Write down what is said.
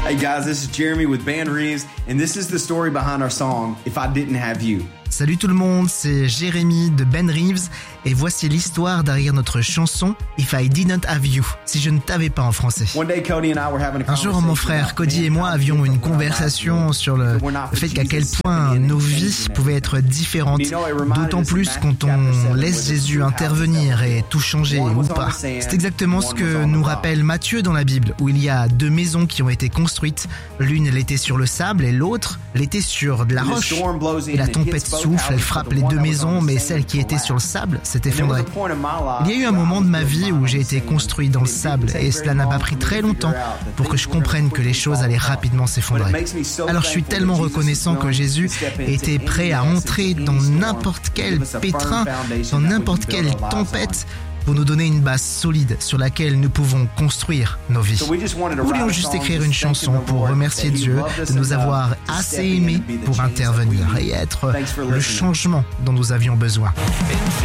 Hey guys, this is Jeremy with Band Reeves, and this is the story behind our song, If I Didn't Have You. Salut tout le monde, c'est Jérémy de Ben Reeves et voici l'histoire derrière notre chanson If I Didn't Have You, si je ne t'avais pas en français. Un jour, mon frère Cody et moi avions une conversation sur le fait qu'à quel point nos vies pouvaient être différentes, d'autant plus quand on laisse Jésus intervenir et tout changer ou pas. C'est exactement ce que nous rappelle Matthieu dans la Bible, où il y a deux maisons qui ont été construites. L'une, elle était sur le sable et l'autre, elle était sur de la roche. Et la tempête souffle, elle frappe les deux maisons, mais celle qui était sur le sable s'est effondrée. Il y a eu un moment de ma vie où j'ai été construit dans le sable et cela n'a pas pris très longtemps pour que je comprenne que les choses allaient rapidement s'effondrer. Alors je suis tellement reconnaissant que Jésus était prêt à entrer dans n'importe quel pétrin, dans n'importe quelle tempête, pour nous donner une base solide sur laquelle nous pouvons construire nos vies. Nous voulions juste écrire une chanson pour remercier Dieu de nous avoir assez aimés pour intervenir et être le changement dont nous avions besoin.